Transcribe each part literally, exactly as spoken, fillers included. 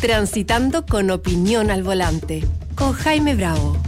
Transitando con opinión al volante, con Jaime Bravo.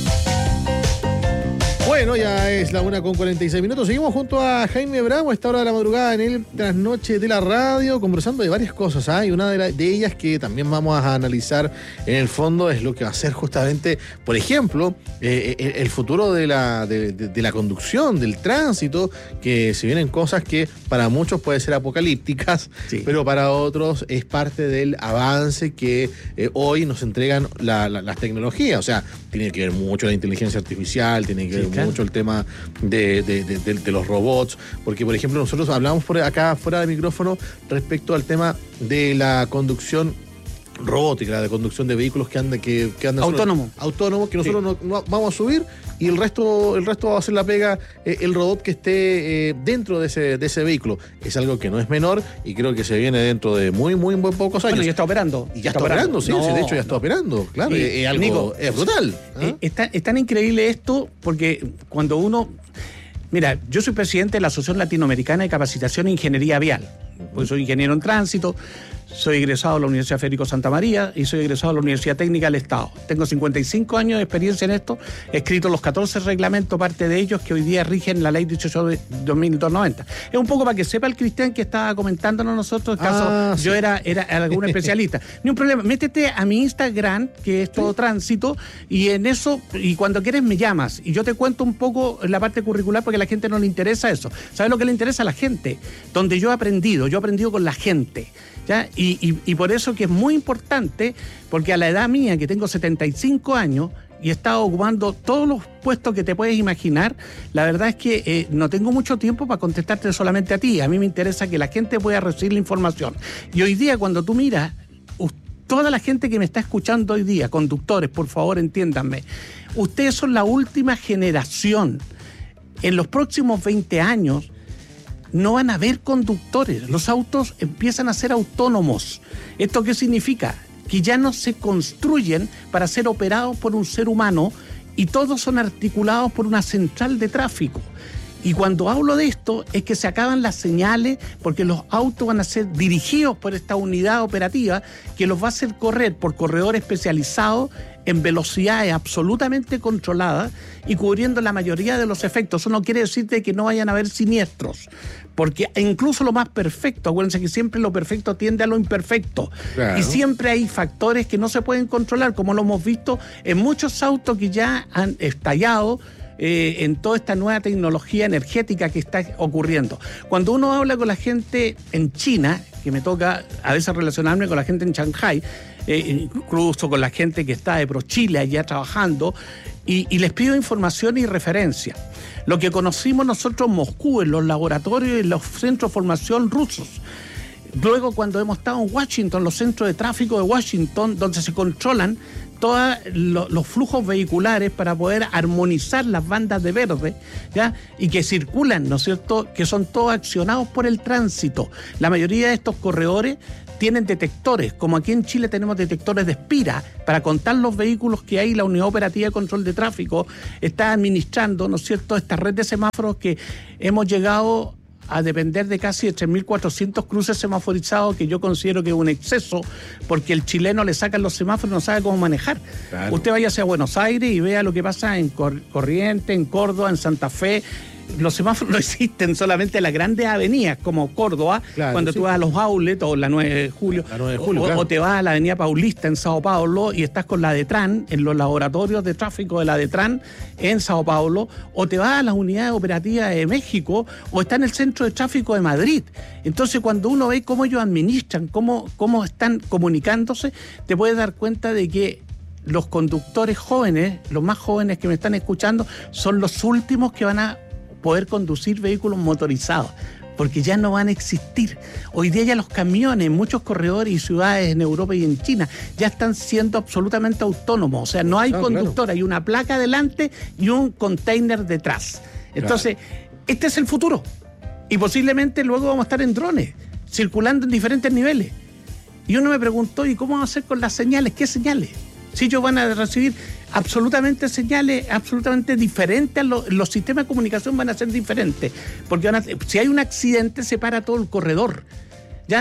Bueno, ya es la una con cuarenta y seis minutos. Seguimos junto a Jaime Bravo a esta hora de la madrugada en el Trasnoche de la Radio, conversando de varias cosas, ¿eh? Y una de, la, de ellas que también vamos a analizar en el fondo es lo que va a ser justamente, por ejemplo, eh, el, el futuro de la, de, de, de la conducción, del tránsito, que si vienen cosas que para muchos pueden ser apocalípticas, sí, pero para otros es parte del avance que eh, hoy nos entregan la, la, las tecnologías. O sea, tiene que ver mucho la inteligencia artificial, tiene que ver sí, mucho el tema de, de, de, de, de los robots, porque por ejemplo nosotros hablamos por acá fuera de micrófono respecto al tema de la conducción robótica, de conducción de vehículos que andan que, que andan autónomo solo, autónomos que nosotros sí, no, no vamos a subir y el resto el resto va a hacer la pega eh, el robot que esté eh, dentro de ese de ese vehículo. Es algo que no es menor y creo que se viene dentro de muy muy muy pocos años. Bueno, ya está operando. Y ya está, está operando, operando, sí, no, sí, de hecho ya está no. operando, claro, sí, es, es algo Nico, es brutal. ¿eh? Es, tan, es tan increíble esto porque cuando uno mira, yo soy presidente de la Asociación Latinoamericana de Capacitación e Ingeniería Vial, pues soy ingeniero en tránsito. Soy egresado de la Universidad Federico Santa María y soy egresado de la Universidad Técnica del Estado. Tengo cincuenta y cinco años de experiencia en esto. He escrito los catorce reglamentos, parte de ellos que hoy día rigen la ley dieciocho de dos mil noventa. Es un poco para que sepa el Cristian que estaba comentándonos nosotros, caso ah, yo sí. era, era algún especialista. Ni un problema, métete a mi Instagram, que es todo sí. tránsito, y en eso, y cuando quieres me llamas, y yo te cuento un poco la parte curricular porque a la gente no le interesa eso. ¿Sabes lo que le interesa a la gente? Donde yo he aprendido, yo he aprendido con la gente. ¿Ya? Y, y, y por eso que es muy importante, porque a la edad mía, que tengo setenta y cinco años, y he estado ocupando todos los puestos que te puedes imaginar, la verdad es que eh, no tengo mucho tiempo para contestarte solamente a ti. A mí me interesa que la gente pueda recibir la información. Y hoy día, cuando tú miras, toda la gente que me está escuchando hoy día, conductores, por favor, entiéndanme, ustedes son la última generación. En los próximos veinte años, no van a haber conductores, los autos empiezan a ser autónomos. ¿Esto qué significa? Que ya no se construyen para ser operados por un ser humano y todos son articulados por una central de tráfico. Y cuando hablo de esto es que se acaban las señales porque los autos van a ser dirigidos por esta unidad operativa que los va a hacer correr por corredores especializados en velocidades absolutamente controladas y cubriendo la mayoría de los efectos. Eso no quiere decir que no vayan a haber siniestros, porque incluso lo más perfecto, acuérdense que siempre lo perfecto tiende a lo imperfecto. Claro. Y siempre hay factores que no se pueden controlar, como lo hemos visto en muchos autos que ya han estallado eh, en toda esta nueva tecnología energética que está ocurriendo. Cuando uno habla con la gente en China, que me toca a veces relacionarme con la gente en Shanghái, Eh, incluso con la gente que está de ProChile allá trabajando, y, y les pido información y referencia. Lo que conocimos nosotros en Moscú, en los laboratorios y en los centros de formación rusos. Luego, cuando hemos estado en Washington, los centros de tráfico de Washington, donde se controlan todos lo, los flujos vehiculares para poder armonizar las bandas de verde, ¿ya? Y que circulan, ¿no es cierto?, que son todos accionados por el tránsito. La mayoría de estos corredores tienen detectores, como aquí en Chile tenemos detectores de espira para contar los vehículos que hay. La Unidad Operativa de Control de Tráfico está administrando, ¿no es cierto?, esta red de semáforos que hemos llegado a depender de casi de tres mil cuatrocientos cruces semaforizados, que yo considero que es un exceso, porque el chileno le sacan los semáforos y no sabe cómo manejar. Claro. Usted vaya hacia Buenos Aires y vea lo que pasa en Corrientes, en Córdoba, en Santa Fe. Los semáforos no existen solamente en las grandes avenidas como Córdoba, claro, cuando sí. tú vas a los outlets o la nueve de julio, la nueve de julio o, claro. o te vas a la avenida Paulista en Sao Paulo y estás con la DETRAN en los laboratorios de tráfico de la DETRAN en Sao Paulo, o te vas a las unidades operativas de México, o está en el centro de tráfico de Madrid. Entonces, cuando uno ve cómo ellos administran, cómo, cómo están comunicándose, te puedes dar cuenta de que los conductores jóvenes, los más jóvenes que me están escuchando, son los últimos que van a poder conducir vehículos motorizados, porque ya no van a existir. Hoy día ya los camiones en muchos corredores y ciudades en Europa y en China ya están siendo absolutamente autónomos. O sea, no hay ah, conductor, claro. hay una placa adelante y un container detrás. Entonces, claro. este es el futuro. Y posiblemente luego vamos a estar en drones, circulando en diferentes niveles. Y uno me preguntó, ¿y cómo vamos a hacer con las señales? ¿Qué señales? Si ellos van a recibir absolutamente señales absolutamente diferentes, los, los sistemas de comunicación van a ser diferentes, porque van a, si hay un accidente se para todo el corredor, ¿ya?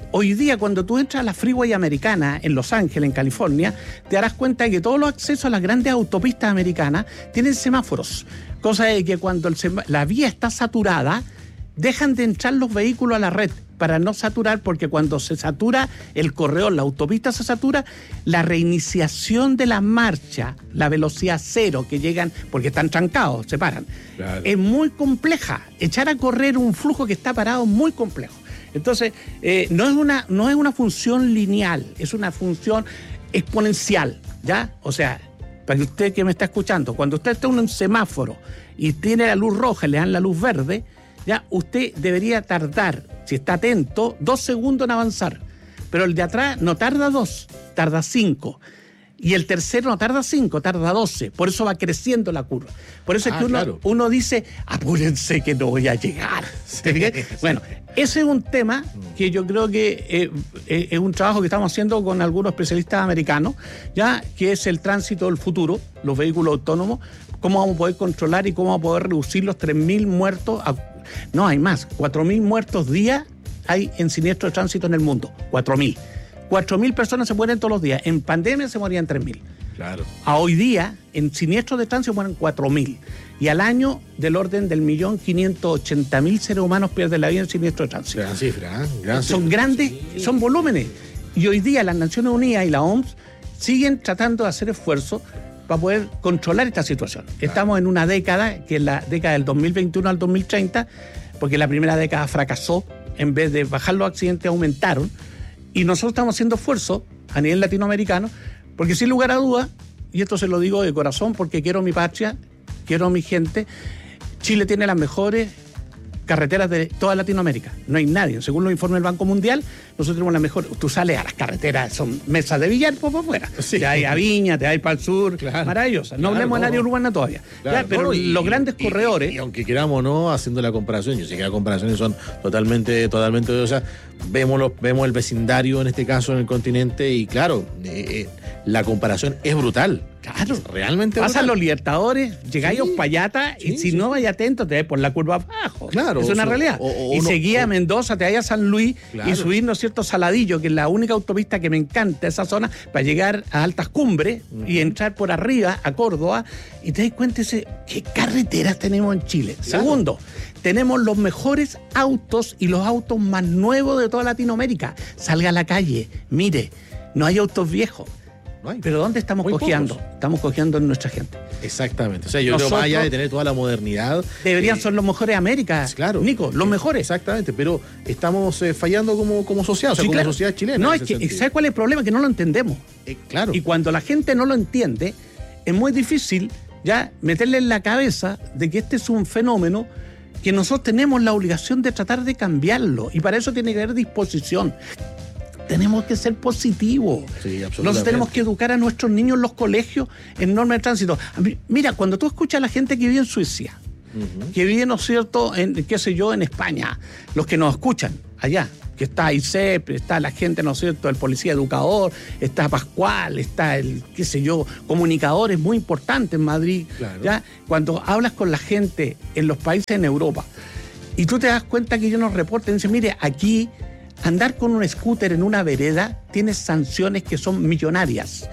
hoy día cuando tú entras a la Freeway americana en Los Ángeles, en California, te darás cuenta de que todos los accesos a las grandes autopistas americanas tienen semáforos. Cosa de que cuando el sem- la vía está saturada, dejan de entrar los vehículos a la red para no saturar, porque cuando se satura el corredor, la autopista se satura, la reiniciación de la marcha, la velocidad cero que llegan, porque están trancados, se paran, claro, es muy compleja. Echar a correr un flujo que está parado es muy complejo. Entonces, eh, no es una, no es una función lineal, es una función exponencial, ¿ya? O sea, para que usted que me está escuchando, cuando usted está en un semáforo y tiene la luz roja y le dan la luz verde, ya usted debería tardar, si está atento, dos segundos en avanzar. Pero el de atrás no tarda dos, tarda cinco. Y el tercero no tarda cinco, tarda doce. Por eso va creciendo la curva. Por eso ah, es que uno, claro. uno dice, apúrense que no voy a llegar. ¿Te fijas? Bueno, ese es un tema que yo creo que eh, eh, es un trabajo que estamos haciendo con algunos especialistas americanos, ya que es el tránsito del futuro, los vehículos autónomos, cómo vamos a poder controlar y cómo vamos a poder reducir los tres mil muertos. A, no, hay más, cuatro mil muertos día hay en siniestro de tránsito en el mundo, cuatro mil. cuatro mil personas se mueren todos los días. En pandemia se morían tres mil. Claro. A hoy día, en siniestros de tránsito mueren cuatro mil. Y al año, del orden del millón quinientos ochenta mil seres humanos pierden la vida en siniestros de tránsito. Gran cifra, ¿eh? Gran son cifra. grandes, sí. son volúmenes. Y hoy día las Naciones Unidas y la O M S siguen tratando de hacer esfuerzos para poder controlar esta situación. Claro. Estamos en una década, que es la década del dos mil veintiuno al dos mil treinta, porque la primera década fracasó. En vez de bajar los accidentes, aumentaron. Y nosotros estamos haciendo esfuerzos a nivel latinoamericano, porque sin lugar a dudas, y esto se lo digo de corazón porque quiero mi patria, quiero a mi gente, Chile tiene las mejores carreteras de toda Latinoamérica. No hay nadie. Según los informes del Banco Mundial, nosotros tenemos las mejores. Tú sales a las carreteras, son mesas de billar por afuera. Sí. Te hay a Viña, te hay para el sur, claro, maravillosas. No claro, hablemos no, del área urbana todavía. Claro, ya, pero no, y, los grandes y, corredores... Y, y aunque queramos o no, haciendo la comparación, yo sé que las comparaciones son totalmente, totalmente odiosas, vemos, los, vemos el vecindario, en este caso, en el continente, y claro, eh, la comparación es brutal. Claro, es realmente pasan los Libertadores, llegáis sí, a Uspallata sí, y si sí. no vais atento te vais por la curva abajo. Claro, es una o, realidad. O, o, y seguía a Mendoza, te vais a San Luis claro. y subir, ¿no es cierto?, Saladillo, que es la única autopista que me encanta esa zona, para llegar a altas cumbres uh-huh. y entrar por arriba a Córdoba y te das cuenta de qué carreteras tenemos en Chile. Claro. Segundo, tenemos los mejores autos y los autos más nuevos de toda Latinoamérica. Salga a la calle, mire, no hay autos viejos. No hay. Pero ¿dónde estamos Muy cojeando? Pocos. Estamos cojeando en nuestra gente. Exactamente. O sea, yo Nosotros, creo más allá de tener toda la modernidad. Deberían eh, ser los mejores de América. Claro. Nico, los mejores. Exactamente, pero estamos eh, fallando como, como sociedad, o sea, sí, como claro. sociedad chilena. No, es que, sentido. ¿sabes cuál es el problema? Que no lo entendemos. Eh, claro. Y cuando la gente no lo entiende, es muy difícil ya meterle en la cabeza de que este es un fenómeno que nosotros tenemos la obligación de tratar de cambiarlo. Y para eso tiene que haber disposición. Tenemos que ser positivos. Sí, Nosotros tenemos que educar a nuestros niños en los colegios en normas de tránsito. Mira, cuando tú escuchas a la gente que vive en Suecia, uh-huh. que vive, ¿no es cierto?, en, qué sé yo, en España, los que nos escuchan allá, que está I C E P, está la gente, ¿no es cierto?, el policía educador, está Pascual, está el, qué sé yo, comunicadores muy importantes en Madrid. Claro. ¿Ya? Cuando hablas con la gente en los países en Europa y tú te das cuenta que ellos nos reportan y dicen, mire, aquí andar con un scooter en una vereda tiene sanciones que son millonarias.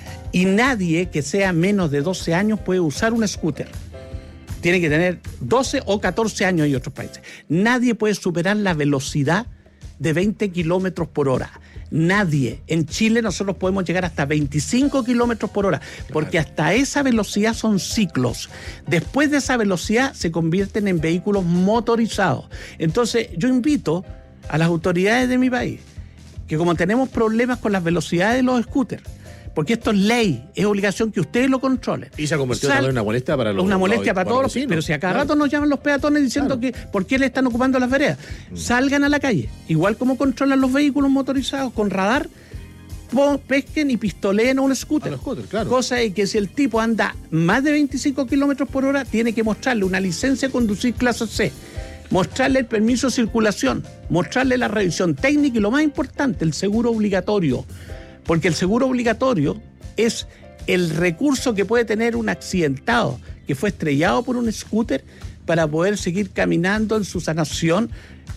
Y nadie que sea menos de doce años puede usar un scooter. Tiene que tener doce o catorce años en otros países. Nadie puede superar la velocidad de veinte kilómetros por hora. Nadie. En Chile nosotros podemos llegar hasta veinticinco kilómetros por hora, porque hasta esa velocidad son ciclos. Después de esa velocidad se convierten en vehículos motorizados. Entonces yo invito a las autoridades de mi país, que como tenemos problemas con las velocidades de los scooters, porque esto es ley, es obligación que ustedes lo controlen. Y se ha convertido en una molestia para los Una molestia para, para todos los vecinos. Pero si a cada claro. rato nos llaman los peatones diciendo claro. que por qué le están ocupando las veredas. Mm. Salgan a la calle, igual como controlan los vehículos motorizados con radar, pesquen y pistoleen a un scooter. A scooter claro. Cosa de que si el tipo anda más de veinticinco kilómetros por hora, tiene que mostrarle una licencia de conducir clase C, mostrarle el permiso de circulación, mostrarle la revisión técnica y lo más importante, el seguro obligatorio. Porque el seguro obligatorio es el recurso que puede tener un accidentado que fue estrellado por un scooter para poder seguir caminando en su sanación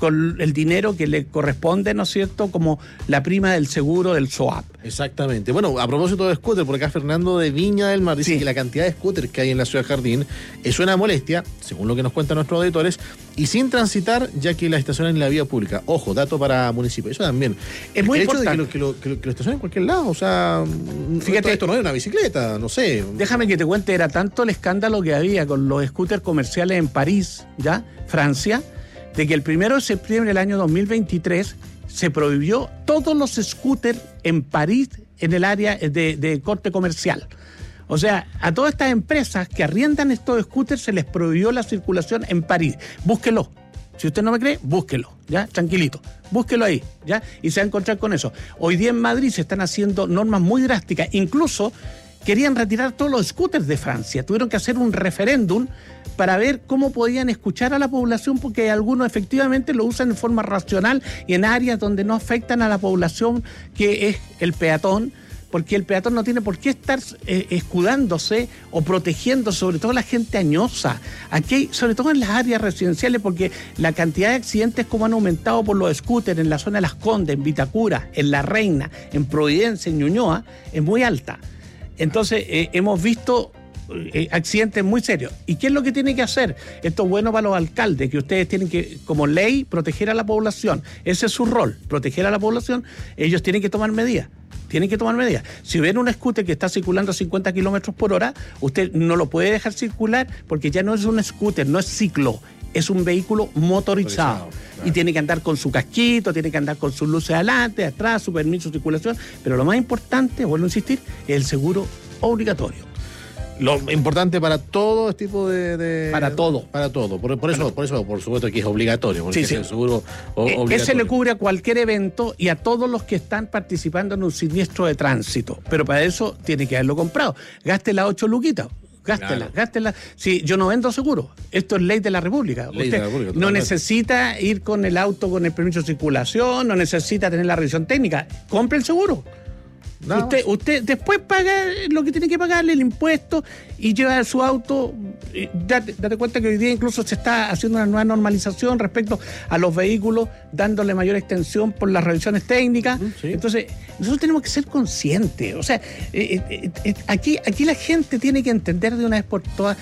con el dinero que le corresponde, ¿no es cierto?, como la prima del seguro del SOAP. Exactamente. Bueno, a propósito de scooter, por acá Fernando de Viña del Mar dice sí. que la cantidad de scooters que hay en la ciudad de Jardín es una molestia, según lo que nos cuentan nuestros auditores, y sin transitar, ya que la estacionan en la vía pública. Ojo, dato para municipio. Eso también. Es muy el importante. Hecho de que, lo, que, lo, que, lo, que lo estacionen en cualquier lado, o sea, fíjate, esto, esto no es una bicicleta, no sé. Déjame que te cuente, era tanto el escándalo que había con los scooters comerciales en París, ¿ya?, Francia, de que el primero de septiembre del año dos mil veintitrés se prohibió todos los scooters en París en el área de, de corte comercial. O sea, a todas estas empresas que arriendan estos scooters se les prohibió la circulación en París. Búsquelo. Si usted no me cree, búsquelo, ¿ya? Tranquilito. Búsquelo ahí, ¿ya? Y se va a encontrar con eso. Hoy día en Madrid se están haciendo normas muy drásticas. Incluso querían retirar todos los scooters de Francia. Tuvieron que hacer un referéndum para ver cómo podían escuchar a la población, porque algunos efectivamente lo usan en forma racional y en áreas donde no afectan a la población, que es el peatón, porque el peatón no tiene por qué estar eh, escudándose o protegiendo, sobre todo la gente añosa. Aquí, sobre todo en las áreas residenciales, porque la cantidad de accidentes como han aumentado por los scooters en la zona de Las Condes, en Vitacura, en La Reina, en Providencia, en Ñuñoa, es muy alta. Entonces, eh, hemos visto eh, accidentes muy serios. ¿Y qué es lo que tiene que hacer? Esto es bueno para los alcaldes, que ustedes tienen que, como ley, proteger a la población. Ese es su rol, proteger a la población. Ellos tienen que tomar medidas. Tienen que tomar medidas. Si ven un scooter que está circulando a cincuenta kilómetros por hora, usted no lo puede dejar circular porque ya no es un scooter, no es ciclo, es un vehículo motorizado. motorizado claro. Y tiene que andar con su casquito, tiene que andar con sus luces adelante, atrás, su permiso de circulación. Pero lo más importante, vuelvo a insistir, es el seguro obligatorio. Lo importante para todo este tipo de, de... Para todo. Para todo. Por, por, eso, por eso, por supuesto, que es obligatorio. Porque sí, sí. es el seguro o, eh, obligatorio. Ese le cubre a cualquier evento y a todos los que están participando en un siniestro de tránsito. Pero para eso tiene que haberlo comprado. Gaste las ocho luquitas. Gástela, claro. gástela. Sí, yo no vendo seguro. Esto es ley de la República. Ley Usted de la República, no necesita ir con el auto con el permiso de circulación, no necesita tener la revisión técnica. Compre el seguro. No. Usted, usted después paga lo que tiene que pagarle, el impuesto, y lleva su auto. Date, date cuenta que hoy día incluso se está haciendo una nueva normalización respecto a los vehículos, dándole mayor extensión por las revisiones técnicas. Sí. Entonces, nosotros tenemos que ser conscientes. O sea, eh, eh, eh, aquí, aquí la gente tiene que entender de una vez por todas.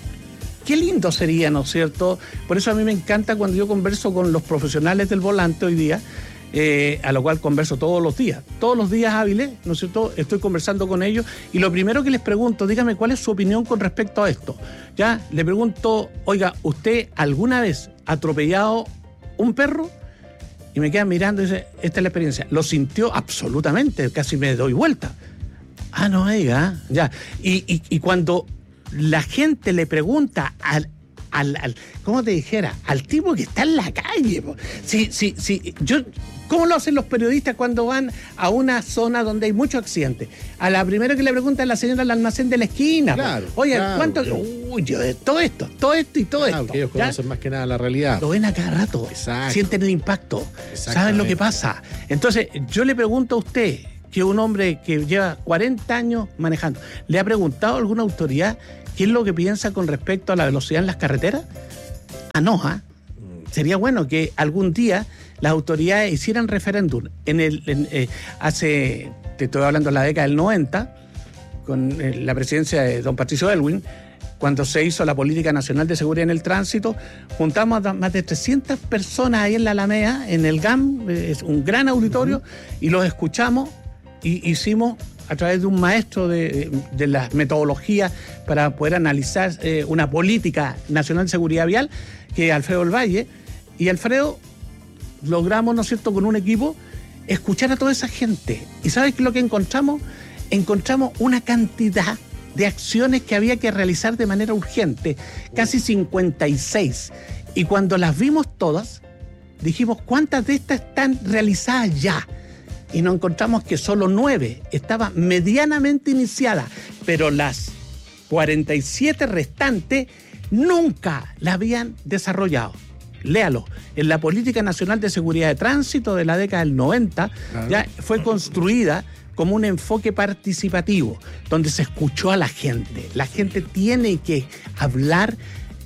Qué lindo sería, ¿no es cierto? Por eso a mí me encanta cuando yo converso con los profesionales del volante hoy día. Eh, a lo cual converso todos los días, todos los días hábiles, ¿no es cierto? Estoy conversando con ellos y lo primero que les pregunto, dígame cuál es su opinión con respecto a esto. Ya, le pregunto, oiga, ¿usted alguna vez ha atropellado un perro? Y me quedan mirando y dice, esta es la experiencia. Lo sintió absolutamente, casi me doy vuelta. Ah, no, oiga, ya. Y, y, y cuando la gente le pregunta al Al, al, ¿cómo te dijera? Al tipo que está en la calle. Sí, sí, sí. Yo, ¿cómo lo hacen los periodistas cuando van a una zona donde hay muchos accidentes? A la primera que le pregunta a la señora del almacén de la esquina. Claro, oye, claro, ¿cuánto? Claro. Uy, yo, todo esto, todo esto y todo claro, esto. Que ellos conocen ¿ya? más que nada la realidad. Lo ven a cada rato. Exacto. Sienten el impacto. Saben lo que pasa. Entonces, yo le pregunto a usted, que un hombre que lleva cuarenta años manejando, ¿le ha preguntado a alguna autoridad qué es lo que piensa con respecto a la velocidad en las carreteras? Ah, no, ¿ah? ¿eh? Sería bueno que algún día las autoridades hicieran referéndum. En el, en, eh, hace, te estoy hablando de la década del noventa, con eh, la presidencia de don Patricio Elwin, cuando se hizo la Política Nacional de Seguridad en el Tránsito, juntamos a más de trescientas personas ahí en la Alameda, en el G A M, es un gran auditorio, uh-huh. y los escuchamos y hicimos a través de un maestro de, de, de las metodologías para poder analizar eh, una política nacional de seguridad vial, que es Alfredo del Valle. Y Alfredo, logramos, ¿no es cierto?, con un equipo, escuchar a toda esa gente. ¿Y sabes qué es lo que encontramos? Encontramos una cantidad de acciones que había que realizar de manera urgente, casi cincuenta y seis. Y cuando las vimos todas, dijimos, ¿cuántas de estas están realizadas ya? Y nos encontramos que solo nueve estaban medianamente iniciadas, pero las cuarenta y siete restantes nunca la habían desarrollado. Léalo, en la Política Nacional de Seguridad de Tránsito de la década del noventa, claro. ya fue construida como un enfoque participativo, donde se escuchó a la gente. La gente tiene que hablar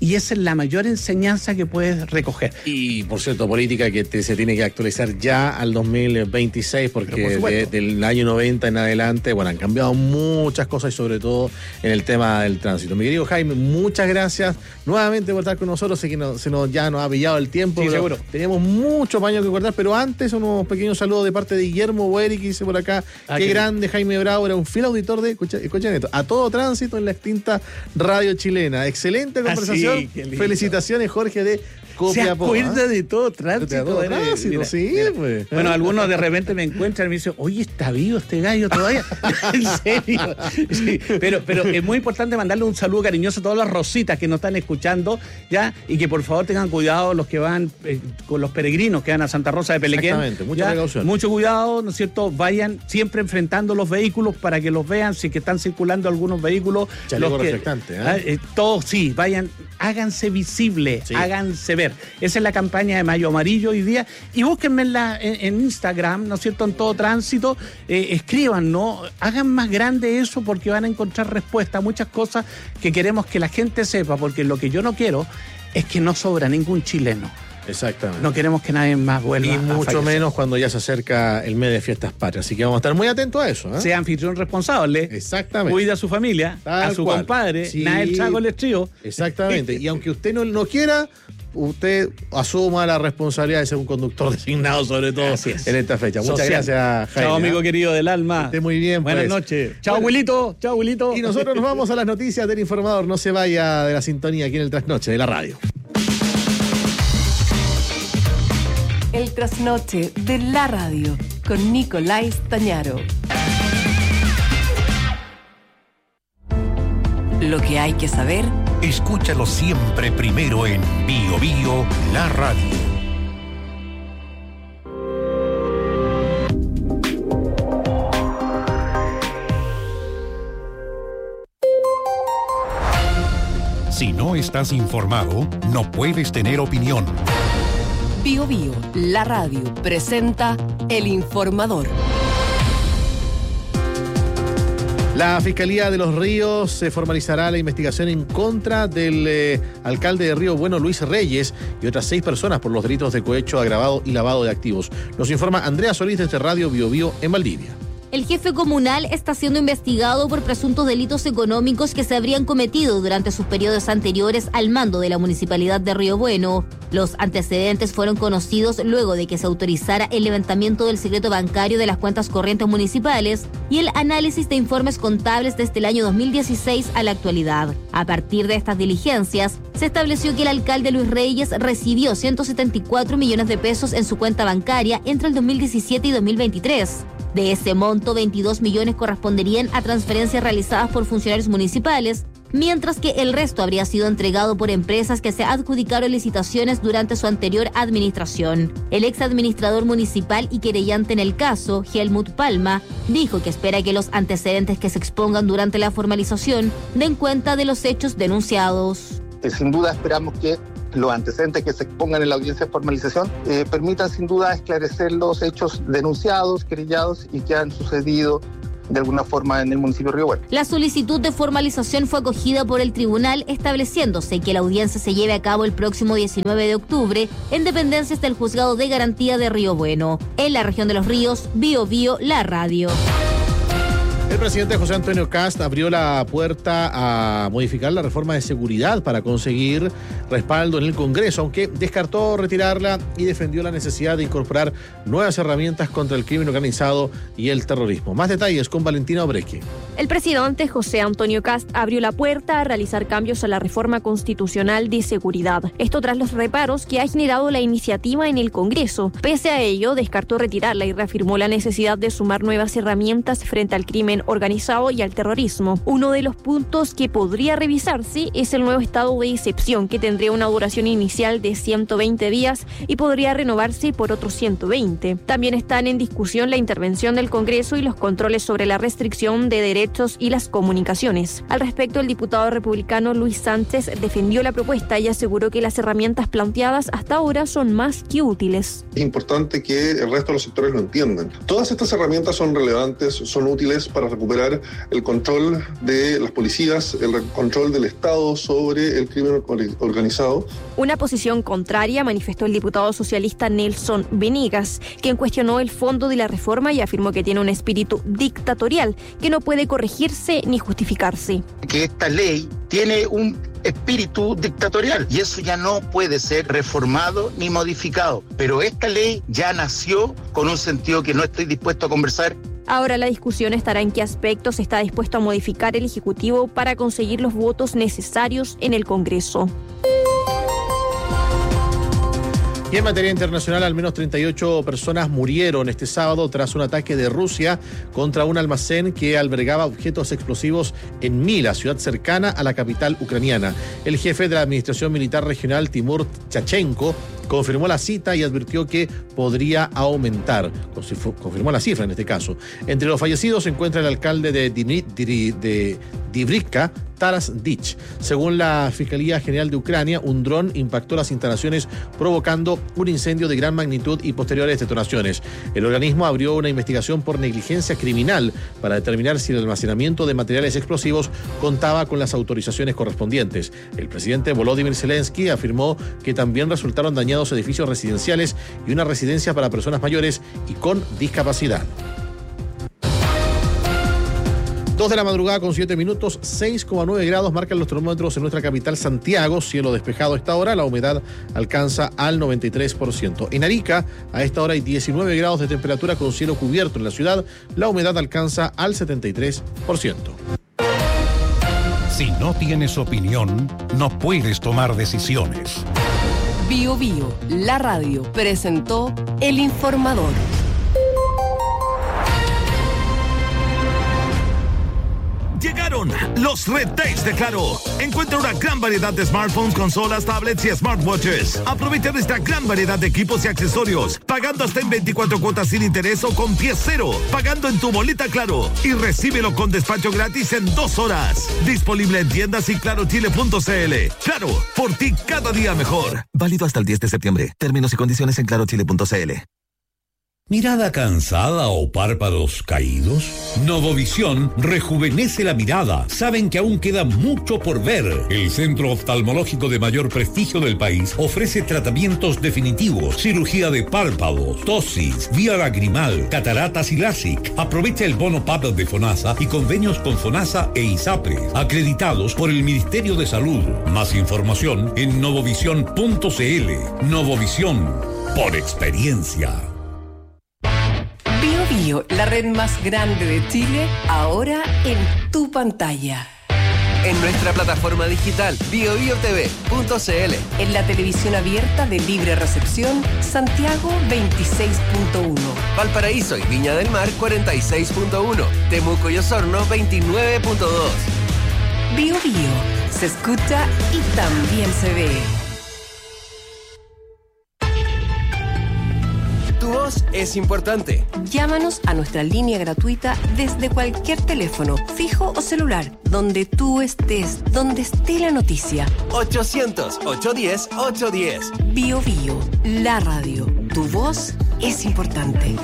y esa es la mayor enseñanza que puedes recoger. Y, por cierto, política que te, se tiene que actualizar ya al dos mil veintiséis, porque por de, del año noventa en adelante, bueno, han cambiado muchas cosas y sobre todo en el tema del tránsito. Mi querido Jaime, muchas gracias nuevamente por estar con nosotros. Sé que no, se nos, ya nos ha pillado el tiempo, sí, pero seguro. Teníamos muchos paños que guardar, pero antes unos pequeños saludos de parte de Guillermo Boeri, que dice por acá, ah, qué, qué grande Jaime Bravo, era un fiel auditor de, escucha, escuchen esto, A Todo Tránsito en la extinta radio chilena. Excelente conversación. Ah, sí, felicitaciones, Jorge de Copiapó. Se acuerda ¿eh? de todo tránsito. De todo tránsito, mira, sí, mira. Pues. Bueno, algunos de repente me encuentran y me dicen, oye, ¿está vivo este gallo todavía? ¿En serio? Sí, pero, pero es muy importante mandarle un saludo cariñoso a todas las rositas que nos están escuchando, ¿ya? Y que por favor tengan cuidado los que van eh, con los peregrinos que van a Santa Rosa de Pelequén. Exactamente, mucha precaución. Mucho cuidado, ¿no es cierto? Vayan siempre enfrentando los vehículos para que los vean, si que están circulando algunos vehículos. Chaleco los que, reflectante, ¿eh? eh, Todos, sí, vayan, háganse visibles, sí. háganse ver. Esa es la campaña de Mayo Amarillo hoy día. Y búsquenme en, la, en, en Instagram, ¿no es cierto? En Todo Tránsito, eh, escriban, ¿no? Hagan más grande eso porque van a encontrar respuesta a muchas cosas que queremos que la gente sepa, porque lo que yo no quiero es que no sobra ningún chileno. Exactamente. No queremos que nadie más vuelva. Y mucho menos cuando ya se acerca el mes de fiestas patrias. Así que vamos a estar muy atentos a eso, ¿eh? Sea anfitrión responsable. Exactamente. Cuida a su familia, Tal a su cual. compadre, sí. nada el chaco el trío. Exactamente. Y aunque usted no, no quiera, usted asuma la responsabilidad de ser un conductor designado, sobre todo en esta fecha. Muchas Social. gracias, Jaime. Chao, amigo querido del alma. Que esté muy bien. Buenas pues. noches. Chao, abuelito. Chao, abuelito. Y nosotros nos vamos a las noticias del informador. No se vaya de la sintonía aquí en el Trasnoche de la radio. El Trasnoche de la radio con Nicolás Tañaro. Lo que hay que saber. Escúchalo siempre primero en Bio Bio, la radio. Si no estás informado, no puedes tener opinión. Bio Bio, la radio, presenta El Informador. La Fiscalía de Los Ríos se formalizará la investigación en contra del eh, alcalde de Río Bueno, Luis Reyes, y otras seis personas por los delitos de cohecho agravado y lavado de activos. Nos informa Andrea Solís desde Radio Bio Bio en Valdivia. El jefe comunal está siendo investigado por presuntos delitos económicos que se habrían cometido durante sus periodos anteriores al mando de la Municipalidad de Río Bueno. Los antecedentes fueron conocidos luego de que se autorizara el levantamiento del secreto bancario de las cuentas corrientes municipales y el análisis de informes contables desde el año dos mil dieciséis a la actualidad. A partir de estas diligencias, se estableció que el alcalde Luis Reyes recibió ciento setenta y cuatro millones de pesos en su cuenta bancaria entre el dos mil diecisiete y dos mil veintitrés. De ese monto, veintidós millones corresponderían a transferencias realizadas por funcionarios municipales, mientras que el resto habría sido entregado por empresas que se adjudicaron licitaciones durante su anterior administración. El ex administrador municipal y querellante en el caso, Helmut Palma, dijo que espera que los antecedentes que se expongan durante la formalización den cuenta de los hechos denunciados. Sin duda esperamos que los antecedentes que se expongan en la audiencia de formalización eh, permitan sin duda esclarecer los hechos denunciados, querellados y que han sucedido de alguna forma en el municipio de Río Bueno. La solicitud de formalización fue acogida por el tribunal, estableciéndose que la audiencia se lleve a cabo el próximo diecinueve de octubre en dependencias del Juzgado de Garantía de Río Bueno. En la región de Los Ríos, Bio Bio, la radio. El presidente José Antonio Kast abrió la puerta a modificar la reforma de seguridad para conseguir respaldo en el Congreso, aunque descartó retirarla y defendió la necesidad de incorporar nuevas herramientas contra el crimen organizado y el terrorismo. Más detalles con Valentina Obrequi. El presidente José Antonio Kast abrió la puerta a realizar cambios a la reforma constitucional de seguridad. Esto tras los reparos que ha generado la iniciativa en el Congreso. Pese a ello, descartó retirarla y reafirmó la necesidad de sumar nuevas herramientas frente al crimen organizado y al terrorismo. Uno de los puntos que podría revisarse es el nuevo estado de excepción, que tendría una duración inicial de ciento veinte días y podría renovarse por otros ciento veinte. También están en discusión la intervención del Congreso y los controles sobre la restricción de derechos y las comunicaciones. Al respecto, el diputado republicano Luis Sánchez defendió la propuesta y aseguró que las herramientas planteadas hasta ahora son más que útiles. Es importante que el resto de los sectores lo entiendan. Todas estas herramientas son relevantes, son útiles para recuperar el control de las policías, el control del Estado sobre el crimen organizado. Una posición contraria manifestó el diputado socialista Nelson Venegas, quien cuestionó el fondo de la reforma y afirmó que tiene un espíritu dictatorial que no puede corregirse ni justificarse. Que esta ley tiene un espíritu dictatorial y eso ya no puede ser reformado ni modificado. Pero esta ley ya nació con un sentido que no estoy dispuesto a conversar. Ahora la discusión estará en qué aspectos está dispuesto a modificar el Ejecutivo para conseguir los votos necesarios en el Congreso. Y en materia internacional, al menos treinta y ocho personas murieron este sábado tras un ataque de Rusia contra un almacén que albergaba objetos explosivos en Mila, ciudad cercana a la capital ucraniana. El jefe de la Administración Militar Regional, Timur Chachenko, confirmó la cita y advirtió que podría aumentar. Confirmó la cifra en este caso. Entre los fallecidos se encuentra el alcalde de, de Divrivka, Taras Dich. Según la Fiscalía General de Ucrania, un dron impactó las instalaciones provocando un incendio de gran magnitud y posteriores detonaciones. El organismo abrió una investigación por negligencia criminal para determinar si el almacenamiento de materiales explosivos contaba con las autorizaciones correspondientes. El presidente Volodymyr Zelensky afirmó que también resultaron dañados edificios residenciales y una residencia para personas mayores y con discapacidad. Dos de la madrugada con siete minutos, seis coma nueve grados marcan los termómetros en nuestra capital Santiago, cielo despejado a esta hora, la humedad alcanza al noventa y tres por ciento. En Arica, a esta hora hay diecinueve grados de temperatura con cielo cubierto en la ciudad, la humedad alcanza al setenta y tres por ciento. Si no tienes opinión, no puedes tomar decisiones. Bio Bio, la radio, presentó El Informador. Llegaron los Red Days de Claro. Encuentra una gran variedad de smartphones, consolas, tablets y smartwatches. Aprovecha de esta gran variedad de equipos y accesorios, pagando hasta en veinticuatro cuotas sin interés o con pie cero, pagando en tu boleta Claro y recíbelo con despacho gratis en dos horas. Disponible en tiendas y claro chile punto c l. Claro, por ti cada día mejor. Válido hasta el diez de septiembre. Términos y condiciones en claro chile punto c l. ¿Mirada cansada o párpados caídos? Novovisión rejuvenece la mirada. Saben que aún queda mucho por ver. El centro oftalmológico de mayor prestigio del país ofrece tratamientos definitivos, cirugía de párpados, tosis, vía lagrimal, cataratas y LASIK. Aprovecha el bono P A P de FONASA y convenios con FONASA e ISAPRE, acreditados por el Ministerio de Salud. Más información en novovisión punto c l. Novovisión, por experiencia. Bio Bio, la red más grande de Chile, ahora en tu pantalla. En nuestra plataforma digital bio bio t v punto c l. En la televisión abierta de libre recepción, Santiago veintiséis punto uno. Valparaíso y Viña del Mar cuarenta y seis punto uno. Temuco y Osorno veintinueve punto dos. Bio Bio, se escucha y también se ve. Tu voz es importante. Llámanos a nuestra línea gratuita desde cualquier teléfono, fijo o celular, donde tú estés, donde esté la noticia. ochocientos, ochocientos diez, ochocientos diez. Bio Bio, la radio. Tu voz es importante.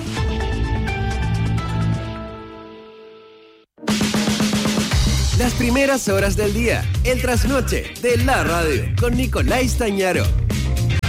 Las primeras horas del día, el trasnoche de la radio, con Nicolás Tañaro.